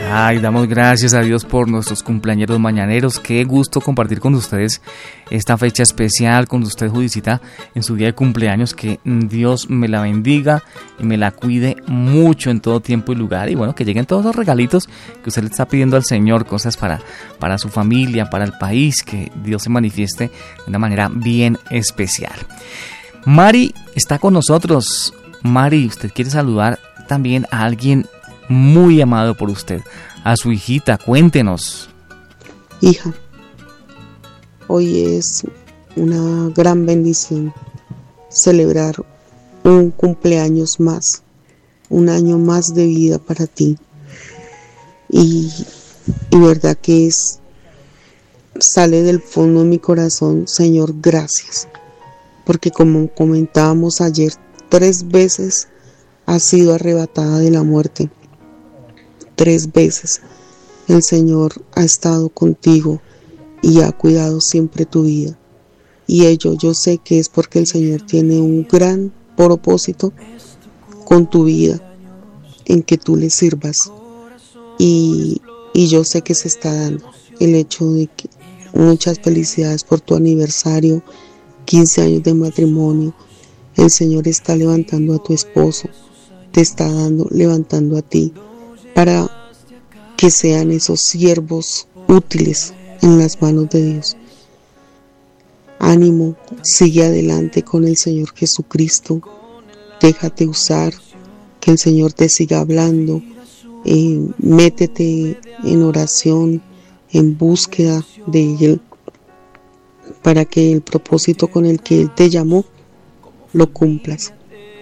Ay, damos gracias a Dios por nuestros cumpleañeros mañaneros. Qué gusto compartir con ustedes esta fecha especial, con usted, Judicita, en su día de cumpleaños. Que Dios me la bendiga y me la cuide mucho en todo tiempo y lugar. Y bueno, que lleguen todos los regalitos que usted le está pidiendo al Señor, cosas para su familia, para el país, que Dios se manifieste de una manera bien especial. Mari está con nosotros. Mari, usted quiere saludar también a alguien muy amado por usted, a su hijita. Cuéntenos. Hija, hoy es una gran bendición celebrar un cumpleaños más, un año más de vida para ti. Y verdad que sale del fondo de mi corazón, Señor, gracias. Porque como comentábamos ayer, 3 veces has sido arrebatada de la muerte. 3 veces el Señor ha estado contigo y ha cuidado siempre tu vida. Y ello yo sé que es porque el Señor tiene un gran propósito con tu vida, en que tú le sirvas. Y yo sé que se está dando el hecho de que muchas felicidades por tu aniversario, 15 años de matrimonio. El Señor está levantando a tu esposo, te está levantando a ti, para que sean esos siervos útiles en las manos de Dios. Ánimo, sigue adelante con el Señor Jesucristo, déjate usar, que el Señor te siga hablando, métete en oración, en búsqueda de Él, para que el propósito con el que Él te llamó, lo cumplas.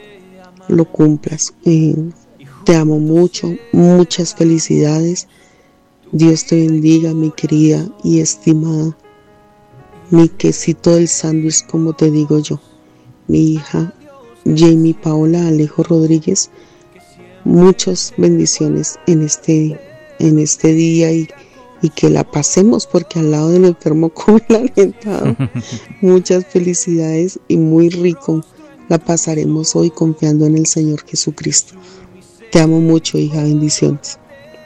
Te amo mucho, muchas felicidades. Dios te bendiga, mi querida y estimada, mi quesito del sándwich, como te digo yo, mi hija Jamie Paola Alejo Rodríguez. Muchas bendiciones en este día y que la pasemos, porque al lado del enfermo come el alentado. Muchas felicidades y muy rico la pasaremos hoy confiando en el Señor Jesucristo. Te amo mucho, hija, bendiciones.